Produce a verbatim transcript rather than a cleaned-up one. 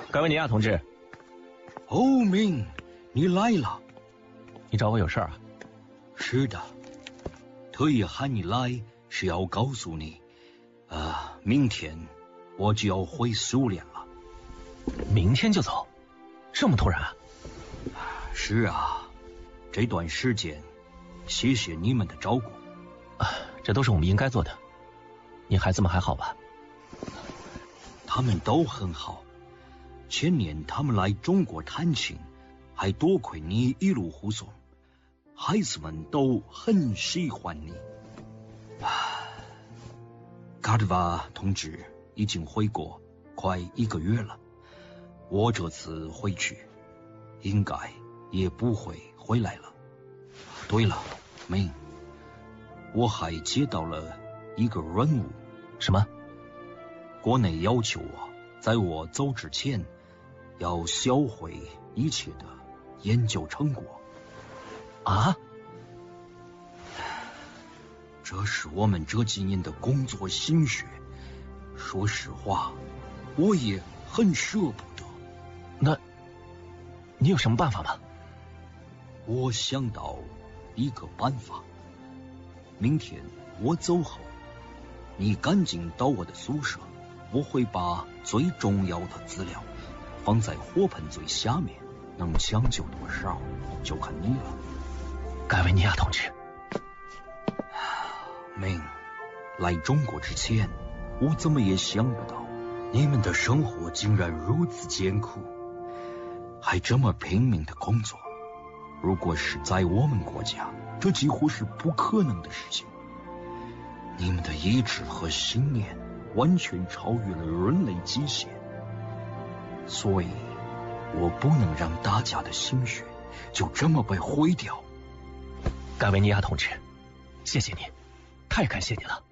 盖维尼亚同志。 欧明，你来了。 你找我有事啊？ 是的，特意喊你来是要告诉你，呃，明天我就要回苏联了。 明天就走？这么突然啊？ 是啊，这段时间谢谢你们的照顾。 啊，这都是我们应该做的。你孩子们还好吧？ 他们都很好。前年他们来中国探亲，还多亏你一路护送，孩子们都很喜欢你。卡德瓦同志已经回国快一个月了，我这次回去应该也不会回来了。对了，明，我还接到了一个任务。 什么？ 国内要求我在我走之前要销毁一切的研究成果。 啊？ 这是我们这几年的工作心血，说实话，我也很舍不得。 那，你有什么办法吗？ 我想到一个办法。明天我走后，你赶紧到我的宿舍，我会把最重要的资料放在火盆最下面，能抢救多少就看你了。 盖维尼亚同志。 明，来中国之前，我怎么也想不到你们的生活竟然如此艰苦，还这么拼命的工作。如果是在我们国家，这几乎是不可能的事情。你们的意志和信念完全超越了人类极限，所以我不能让大家的心血就这么被毁掉。 盖维尼亚同志，谢谢你，太感谢你了。